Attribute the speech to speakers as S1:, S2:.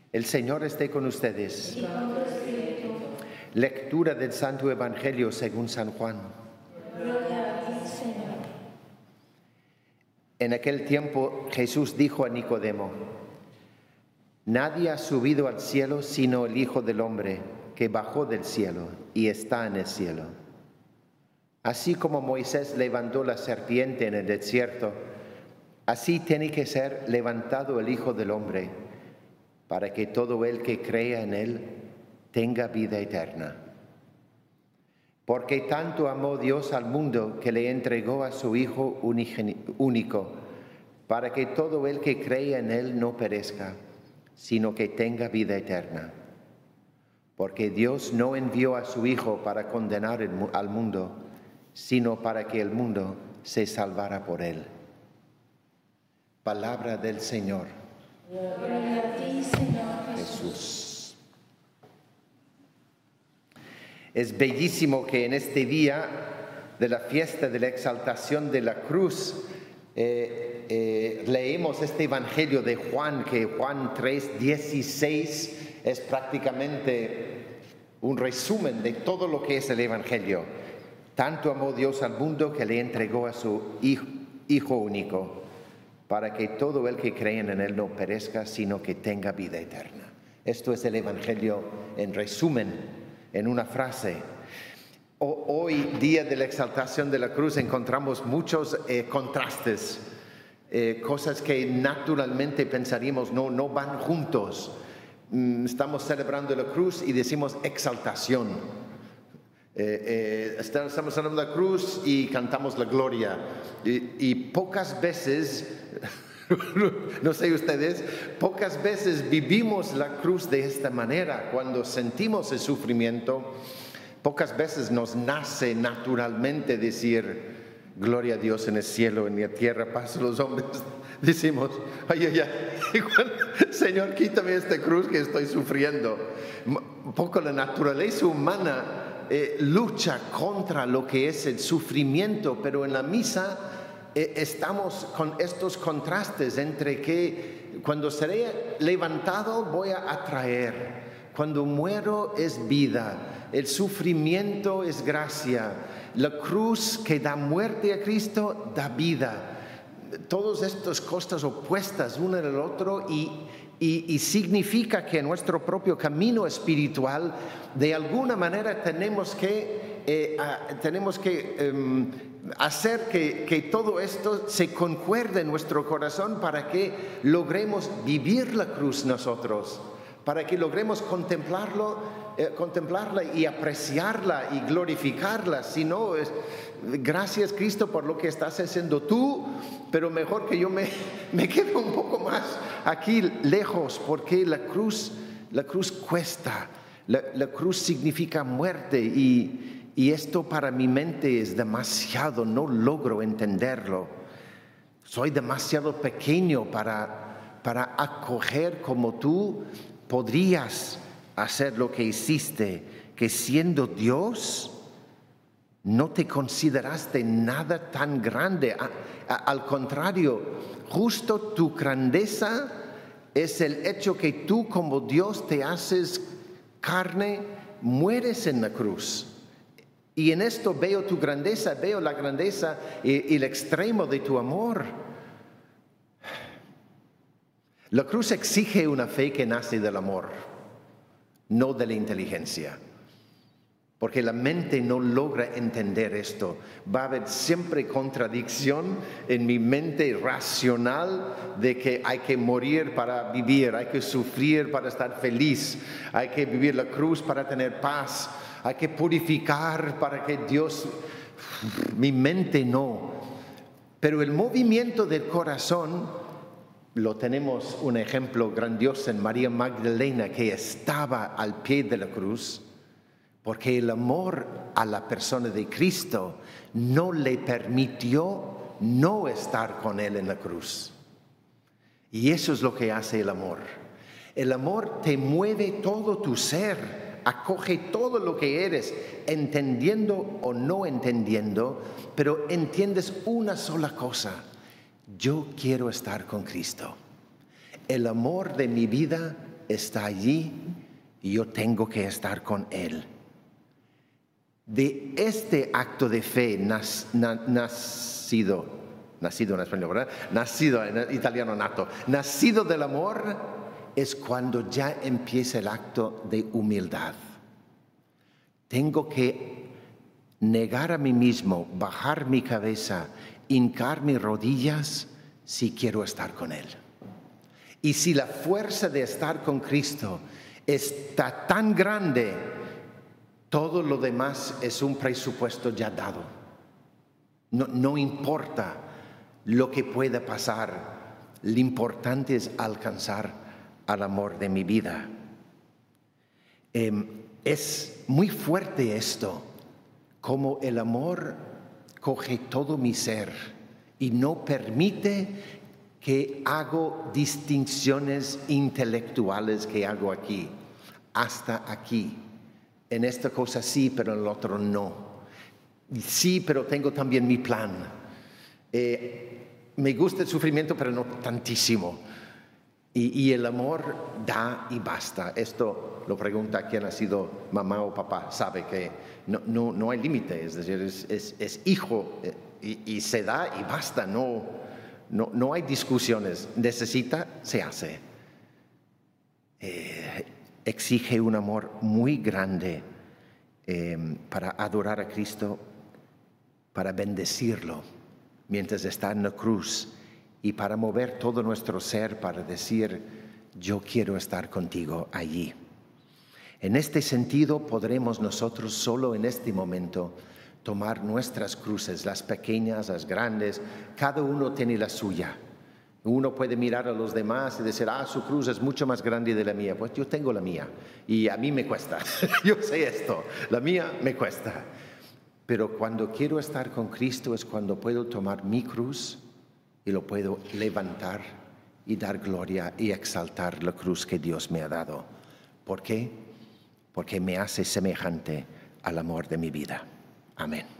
S1: El Señor esté con ustedes. Lectura del Santo Evangelio según San Juan.
S2: Gloria a ti, Señor.
S1: En aquel tiempo Jesús dijo a Nicodemo: Nadie ha subido al cielo sino el Hijo del Hombre, que bajó del cielo y está en el cielo. Así como Moisés levantó la serpiente en el desierto, así tiene que ser levantado el Hijo del Hombre, para que todo el que crea en él tenga vida eterna. Porque tanto amó Dios al mundo que le entregó a su Hijo único, para que todo el que crea en él no perezca, sino que tenga vida eterna. Porque Dios no envió a su Hijo para condenar al mundo, sino para que el mundo se salvara por él. Palabra del Señor.
S2: Gloria a ti, Señor
S1: Jesús. Es bellísimo que en este día de la fiesta de la exaltación de la cruz leemos este Evangelio de Juan, que Juan 3:16 es prácticamente un resumen de todo lo que es el Evangelio. Tanto amó Dios al mundo que le entregó a su Hijo único, para que todo el que cree en él no perezca, sino que tenga vida eterna. Esto es el Evangelio en resumen, en una frase. Hoy, día de la exaltación de la cruz, encontramos muchos contrastes, cosas que naturalmente pensaríamos no van juntos. Estamos celebrando la cruz y decimos exaltación. Estamos celebrando la cruz y cantamos la gloria. Y pocas veces, no sé ustedes, pocas veces vivimos la cruz de esta manera. Cuando sentimos el sufrimiento, pocas veces nos nace naturalmente decir: gloria a Dios en el cielo, en la tierra, paz a los hombres. Decimos: ay, ay, ay, Señor, quítame esta cruz que estoy sufriendo. Un poco la naturaleza humana lucha contra lo que es el sufrimiento, pero en la misa estamos con estos contrastes entre que cuando seré levantado voy a atraer, cuando muero es vida, el sufrimiento es gracia, la cruz que da muerte a Cristo da vida. Todas estas cosas opuestas uno al otro y significa que en nuestro propio camino espiritual de alguna manera tenemos que hacer que todo esto se concuerde en nuestro corazón para que logremos vivir la cruz nosotros, para que logremos contemplarla y apreciarla y glorificarla. Si no, gracias Cristo por lo que estás haciendo tú, pero mejor que yo me quede un poco más aquí lejos, porque la cruz cuesta, la cruz significa muerte y esto para mi mente es demasiado, no logro entenderlo. Soy demasiado pequeño para acoger como tú podrías hacer lo que hiciste, que siendo Dios no te consideraste nada tan grande. Al contrario, justo tu grandeza es el hecho que tú como Dios te haces carne, mueres en la cruz. Y en esto veo tu grandeza, veo la grandeza y el extremo de tu amor. La cruz exige una fe que nace del amor, no de la inteligencia. Porque la mente no logra entender esto. Va a haber siempre contradicción en mi mente racional de que hay que morir para vivir, hay que sufrir para estar feliz, hay que vivir la cruz para tener paz, hay que purificar para que Dios... Mi mente no. Pero el movimiento del corazón, lo tenemos un ejemplo grandioso en María Magdalena, que estaba al pie de la cruz, porque el amor a la persona de Cristo no le permitió no estar con Él en la cruz. Y eso es lo que hace el amor. El amor te mueve todo tu ser, acoge todo lo que eres, entendiendo o no entendiendo, pero entiendes una sola cosa: yo quiero estar con Cristo. El amor de mi vida está allí y yo tengo que estar con Él. De este acto de fe nacido en español, ¿verdad? Nacido en italiano nato, nacido del amor, es cuando ya empieza el acto de humildad. Tengo que negar a mí mismo, bajar mi cabeza, hincar mis rodillas si quiero estar con Él. Y si la fuerza de estar con Cristo está tan grande, todo lo demás es un presupuesto ya dado. No importa lo que pueda pasar, lo importante es alcanzar al amor de mi vida. Es muy fuerte esto, como el amor coge todo mi ser y no permite que hago distinciones intelectuales que hago aquí, hasta aquí. En esta cosa sí, pero en el otro no. Sí, pero tengo también mi plan. Me gusta el sufrimiento, pero no tantísimo. Y el amor da y basta. Esto lo pregunta quien ha sido mamá o papá. Sabe que no hay límite, es decir, es hijo y se da y basta. No hay discusiones. Necesita, se hace. Exige un amor muy grande para adorar a Cristo, para bendecirlo mientras está en la cruz y para mover todo nuestro ser para decir, yo quiero estar contigo allí. En este sentido podremos nosotros solo en este momento tomar nuestras cruces, las pequeñas, las grandes, cada uno tiene la suya. Uno puede mirar a los demás y decir, su cruz es mucho más grande de la mía. Pues yo tengo la mía y a mí me cuesta. Yo sé esto, la mía me cuesta. Pero cuando quiero estar con Cristo es cuando puedo tomar mi cruz y lo puedo levantar y dar gloria y exaltar la cruz que Dios me ha dado. ¿Por qué? Porque me hace semejante al amor de mi vida. Amén.